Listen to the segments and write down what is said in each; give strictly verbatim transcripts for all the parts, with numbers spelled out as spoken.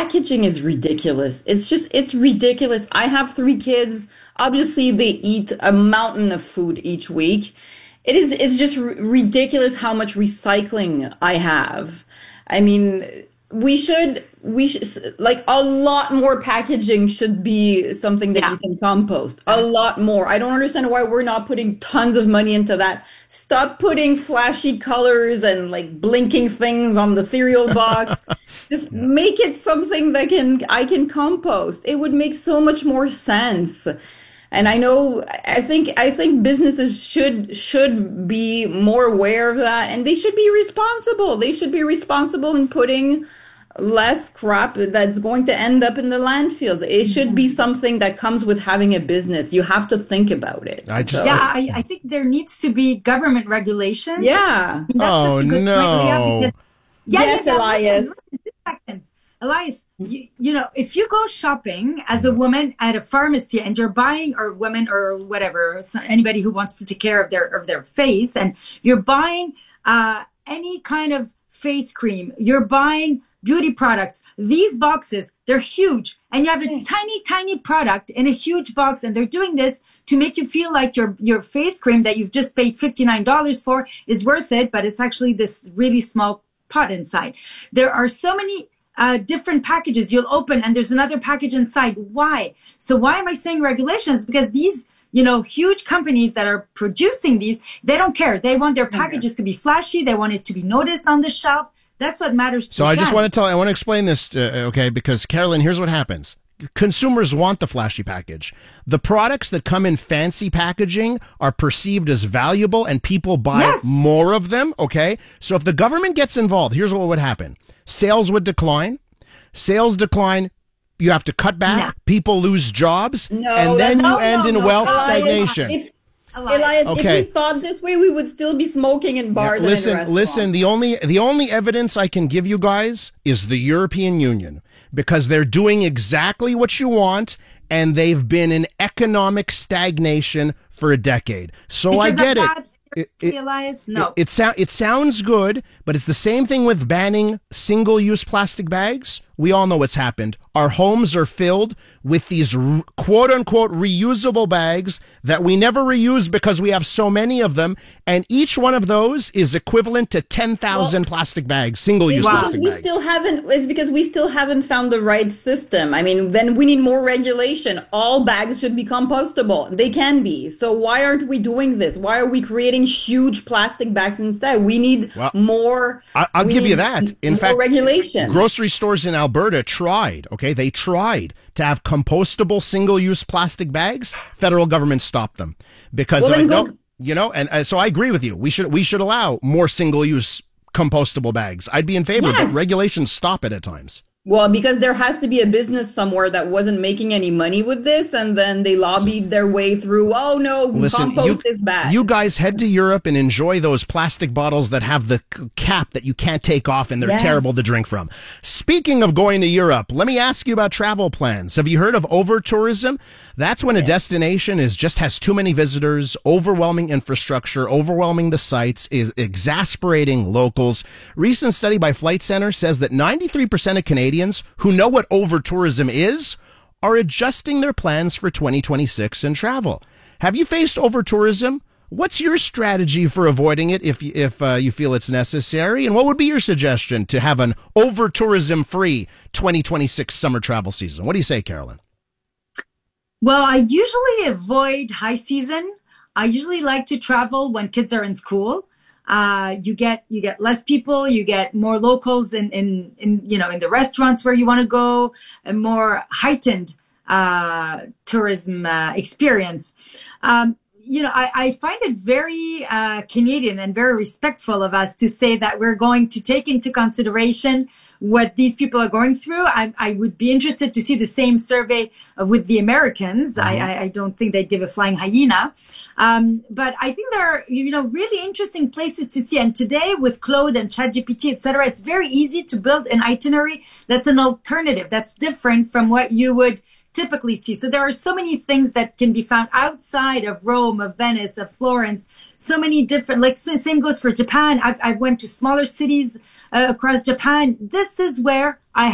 packaging is ridiculous. It's just, it's ridiculous. I have three kids. Obviously, they eat a mountain of food each week. It is, it's just r ridiculous how much recycling I have. I mean, we should, we should, like a lot more packaging should be something that Yeah. you can compost. A lot more. I don't understand why we're not putting tons of money into that. Stop putting flashy colors and like blinking things on the cereal box. Just make it something that can, I can compost. It would make so much more sense. And I know, I think, I think businesses should, should be more aware of that, and they should be responsible. They should be responsible in putting less crap that's going to end up in the landfills. It should be something that comes with having a business. You have to think about it. I just- So, Yeah, I, I think there needs to be government regulations. yeah. I mean, that's Oh, such a good no. point, Leah, because yeah, Yes, yeah, yeah, Elias. Listen, listen, two seconds. Elias, you, you know, if you go shopping as a woman at a pharmacy and you're buying, or women or whatever, so anybody who wants to take care of their of their face, and you're buying uh, any kind of face cream, you're buying beauty products. These boxes, they're huge, and you have a tiny, tiny product in a huge box, and they're doing this to make you feel like your your face cream that you've just paid fifty-nine dollars for is worth it, but it's actually this really small pot inside. There are so many uh, different packages you'll open, and there's another package inside. Why? So why am I saying regulations? Because these, you know, huge companies that are producing these, they don't care. They want their packages to be flashy. They want it to be noticed on the shelf. That's what matters to So I just them. want to tell, I want to explain this, uh, okay, because Carolyn, here's what happens. Consumers want the flashy package. The products that come in fancy packaging are perceived as valuable, and people buy Yes. more of them, okay? So if the government gets involved, here's what would happen. Sales would decline. Sales decline. You have to cut back. No. People lose jobs. No, and then that- you no, end no, in no, wealth Elias, stagnation. If, Elias. Elias, Okay. if we thought this way, we would still be smoking in bars. Yeah, listen, and in listen. The only the only evidence I can give you guys is the European Union, because they're doing exactly what you want, and they've been in economic stagnation for a decade. So Because I of get it. that, It, seriously, it, Elias? No. it, it, sou- it sounds good, but it's the same thing with banning single-use plastic bags. We all know what's happened. Our homes are filled with these r- quote-unquote reusable bags that we never reuse because we have so many of them, and each one of those is equivalent to ten thousand plastic bags, single-use It's because plastic we bags. still haven't. It's because we still haven't found the right system. I mean, then we need more regulation. All bags should be compostable. They can be. So why aren't we doing this? Why are we creating huge plastic bags instead? We need Well, more. I- I'll we give you need that. In more fact, regulation. grocery stores in Alberta tried, okay? They tried to have compostable single-use plastic bags. Federal government stopped them because Well, they're then like, go- no, you know, and uh, so I agree with you. We should we should allow more single-use compostable bags. I'd be in favor, Yes. but regulations stop it at times. Well, because there has to be a business somewhere that wasn't making any money with this, and then they lobbied their way through. Oh no, Listen, compost you, is bad. you guys head to Europe and enjoy those plastic bottles that have the c- cap that you can't take off, and they're Yes. terrible to drink from. Speaking of going to Europe, let me ask you about travel plans. Have you heard of over-tourism? That's when a destination is just has too many visitors, overwhelming infrastructure, overwhelming the sites, is exasperating locals. Recent study by Flight Center says that ninety-three percent of Canadians who know what over-tourism is are adjusting their plans for twenty twenty-six and travel. Have you faced over-tourism? What's your strategy for avoiding it if if uh, you feel it's necessary? And what would be your suggestion to have an over-tourism-free twenty twenty-six summer travel season? What do you say, Carolyn? Well, I usually avoid high season. I usually like to travel when kids are in school. Uh, you get you get less people, you get more locals in in, in you know in the restaurants where you want to go, a more heightened uh, tourism uh, experience. Um, you know, I, I find it very uh, Canadian and very respectful of us to say that we're going to take into consideration what these people are going through. I, I would be interested to see the same survey uh, with the Americans. Mm-hmm. I, I, I don't think they'd give a flying hyena. Um, but I think there are, you know, really interesting places to see. And today with Claude and ChatGPT, et cetera, it's very easy to build an itinerary that's an alternative, that's different from what you would typically see. So there are so many things that can be found outside of Rome, of Venice, of Florence. So many different, like same goes for Japan. I've, I went to smaller cities uh, across Japan. This is where I have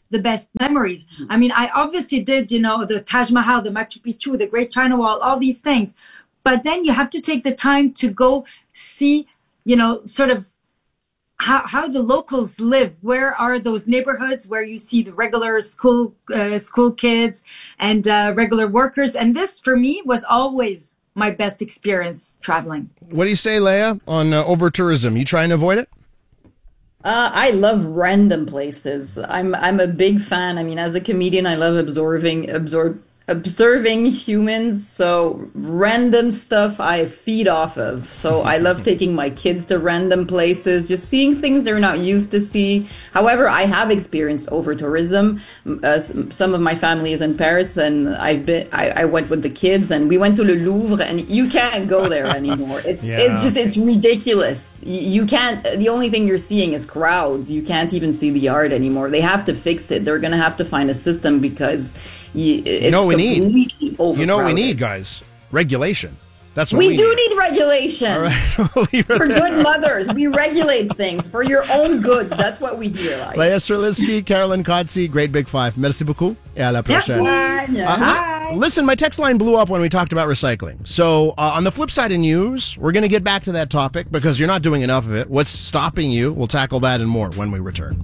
the best memories. I mean, I obviously did, you know, the Taj Mahal, the Machu Picchu, the Great China Wall, all these things. But then you have to take the time to go see, you know, sort of how, how the locals live. Where are those neighborhoods where you see the regular school, uh, school kids and uh, regular workers? And this, for me, was always my best experience traveling. What do you say, Leah, on uh, over tourism? You trying to avoid it? Uh, I love random places. I'm I'm a big fan. I mean, as a comedian, I love absorbing absorb observing humans. So random stuff I feed off of. So I love taking my kids to random places, just seeing things they're not used to see. However, I have experienced over tourism. Uh, some of my family is in Paris, and I've been. I, I went with the kids, and we went to the Louvre, and you can't go there anymore. It's Yeah. it's just it's ridiculous. You, you can't. The only thing you're seeing is crowds. You can't even see the art anymore. They have to fix it. They're gonna have to find a system because. You, it's You know what we need? completely You know what we overcrowded. need, guys? Regulation. That's what We, we, do need regulation. All right. We'll leave it For there. good mothers, we regulate things for your own goods. That's what we do. Like. Leah Strelitzky, Carolyn Kotze, Great Big Five. Merci beaucoup. Et à la prochaine. Merci. Uh, Hi. li- listen, my text line blew up when we talked about recycling. So, uh, on the flip side of news, we're going to get back to that topic because you're not doing enough of it. What's stopping you? We'll tackle that and more when we return.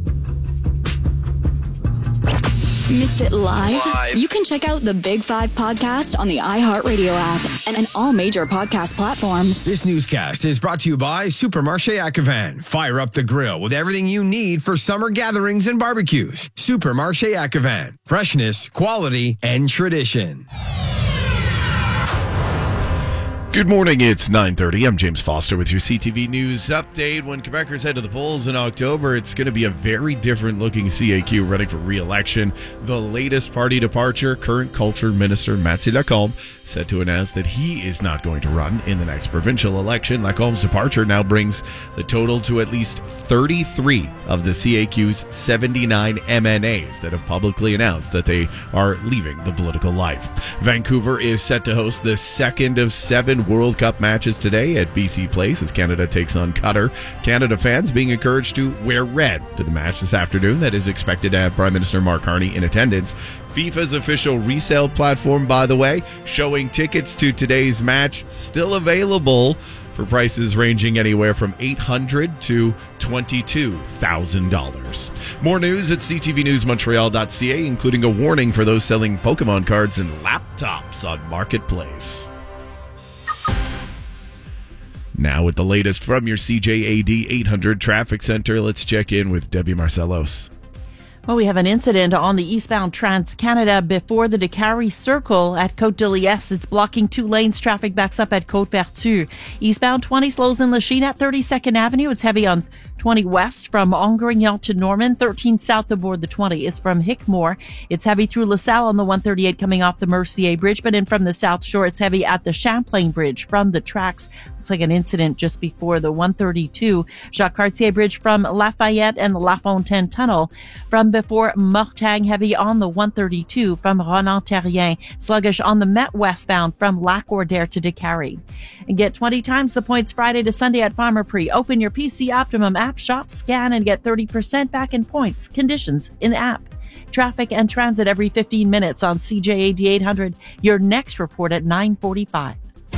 Missed it live? Live. You can check out the Big Five podcast on the iHeartRadio app and, and all major podcast platforms. This newscast is brought to you by Supermarché Acavan. Fire up the grill with everything you need for summer gatherings and barbecues. Supermarché Acavan. Freshness, quality, and tradition. Good morning, it's nine thirty. I'm James Foster with your C T V News update. When Quebecers head to the polls in October, it's going to be a very different looking C A Q running for re-election. The latest party departure, current culture minister Mathieu Lacombe set to announce that he is not going to run in the next provincial election. Lacombe's departure now brings the total to at least thirty-three of the C A Q's seventy-nine M N As that have publicly announced that they are leaving the political life. Vancouver is set to host the second of seven World Cup matches today at B C Place as Canada takes on Qatar. Canada fans being encouraged to wear red to the match this afternoon that is expected to have Prime Minister Mark Carney in attendance. FIFA's official resale platform, by the way, showing tickets to today's match still available for prices ranging anywhere from eight hundred dollars to twenty-two thousand dollars. More news at c t v news montreal dot c a, including a warning for those selling Pokemon cards and laptops on Marketplace. Now with the latest from your C J A D eight hundred Traffic Center, let's check in with Debbie Marcellos. Well, we have an incident on the eastbound Trans-Canada before the Décarie Circle at Côte-de-Liesse. It's blocking two lanes. Traffic backs up at Côte-Vertu. Eastbound twenty slows in Lachine at thirty-second Avenue. It's heavy on twenty west from Angrignon to Norman. thirteen south aboard the twenty is from Hickmore. It's heavy through LaSalle on the one thirty-eight coming off the Mercier Bridge. But in from the South Shore, it's heavy at the Champlain Bridge from the tracks. Looks like an incident just before the one thirty-two. Jacques Cartier Bridge from Lafayette and the La Fontaine Tunnel. From before Mortagne, heavy on the one thirty-two from Ronan-Terrien. Sluggish on the Met westbound from Lac-Ordère to Décarie. And get twenty times the points Friday to Sunday at Pharmaprix. Open your P C Optimum app shop, scan, and get thirty percent back in points. Conditions in app. Traffic and transit every fifteen minutes on C J A D eight hundred. Your next report at nine forty-five.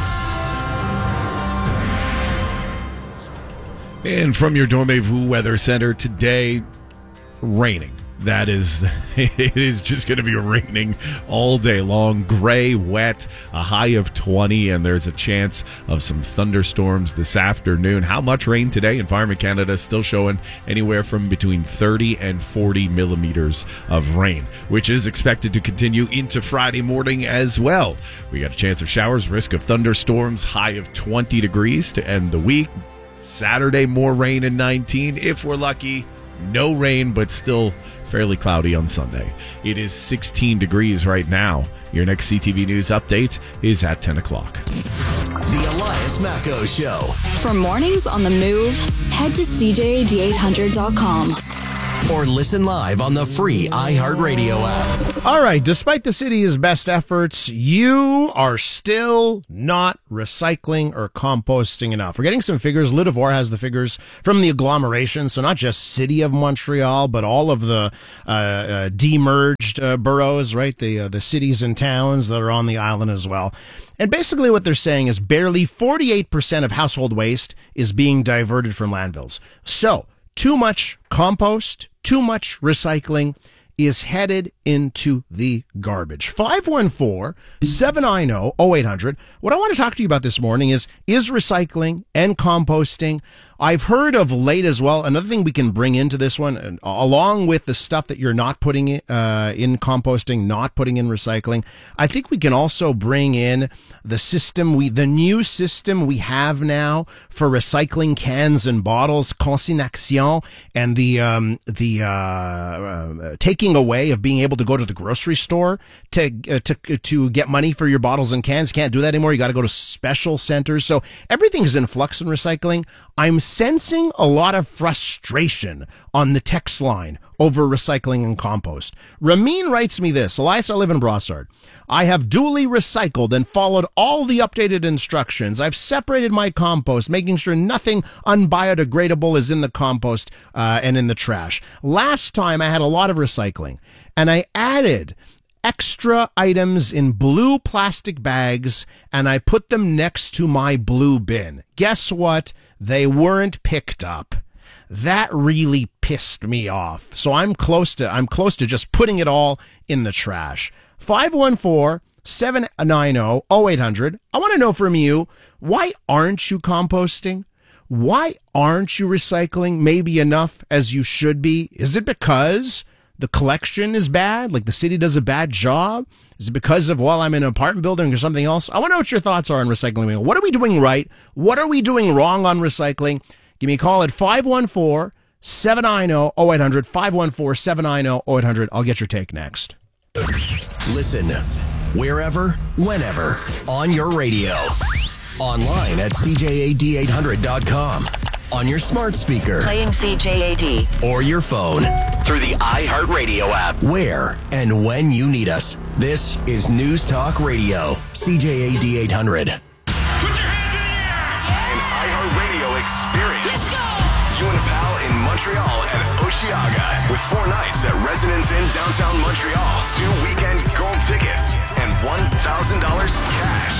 And from your Dormez-vous Weather Center today, raining. That is, it is just going to be raining all day long. Gray, wet, a high of twenty, and there's a chance of some thunderstorms this afternoon. How much rain today? Environment Canada still showing anywhere from between thirty and forty millimeters of rain, which is expected to continue into Friday morning as well. We got a chance of showers, risk of thunderstorms, high of twenty degrees to end the week. Saturday, more rain and nineteen. If we're lucky, no rain, but still fairly cloudy on Sunday. It is sixteen degrees right now. Your next C T V News update is at ten o'clock. The Elias Macco Show. For mornings on the move, head to C J A D eight hundred dot com. or listen live on the free iHeartRadio app. All right, despite the city's best efforts, you are still not recycling or composting enough. We're getting some figures. Le Devoir has the figures from the agglomeration, so not just City of Montreal, but all of the uh, uh, demerged uh, boroughs, right? The uh, the cities and towns that are on the island as well. And basically what they're saying is barely forty-eight percent of household waste is being diverted from landfills. So, too much compost, too much recycling is headed into the garbage. five one four, seven nine zero, zero eight hundred. What I want to talk to you about this morning is, is recycling and composting. I've heard of late as well, another thing we can bring into this one, and along with the stuff that you're not putting in, uh, in composting, not putting in recycling, I think we can also bring in the system, we the new system we have now for recycling cans and bottles, consignation, and the um, the uh, uh, taking away of being able to go to the grocery store to uh, to to get money for your bottles and cans. Can't do that anymore. You got to go to special centers. So everything's in flux in recycling. I'm sensing a lot of frustration on the text line over recycling and compost. Ramin writes me this. Elias, I live in Brossard. I have duly recycled and followed all the updated instructions. I've separated my compost, making sure nothing unbiodegradable is in the compost uh, and in the trash. Last time I had a lot of recycling, and I added extra items in blue plastic bags, and I put them next to my blue bin. Guess what? They weren't picked up. That really pissed me off. So I'm close to I'm close to just putting it all in the trash. five one four, seven nine zero, zero eight hundred. I want to know from you, why aren't you composting? Why aren't you recycling maybe enough as you should be? Is it because the collection is bad? Like the city does a bad job? Is it because of, well, I'm in an apartment building or something else? I want to know what your thoughts are on recycling. What are we doing right? What are we doing wrong on recycling? Give me a call at five one four, seven nine zero, zero eight hundred, five one four, seven nine zero, zero eight hundred. I'll get your take next. Listen wherever, whenever, on your radio. Online at C J A D eight hundred dot com. On your smart speaker. Playing C J A D. Or your phone. Through the iHeartRadio app. Where and when you need us. This is News Talk Radio. C J A D eight hundred. Put your hands in the air! An iHeartRadio experience. Let's go! You and a pal in Montreal and Oshiaga. With four nights at Residence Inn downtown Montreal. Two weekend gold tickets. And one thousand dollars cash.